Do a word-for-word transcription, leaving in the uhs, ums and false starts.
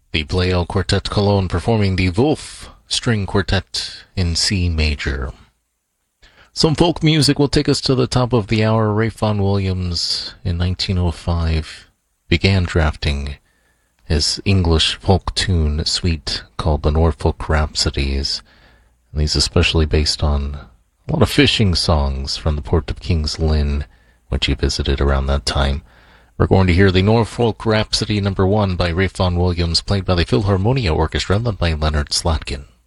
The Pleyel Quartet Cologne performing the Wolf String Quartet in C major. Some folk music will take us to the top of the hour. Ralph Vaughan Williams, in nineteen oh five, began drafting his English folk tune suite called the Norfolk Rhapsodies. And these especially based on a lot of fishing songs from the port of King's Lynn, which he visited around that time. We're going to hear the Norfolk Rhapsody number one by Ralph Vaughan Williams, played by the Philharmonia Orchestra, led by Leonard Slatkin.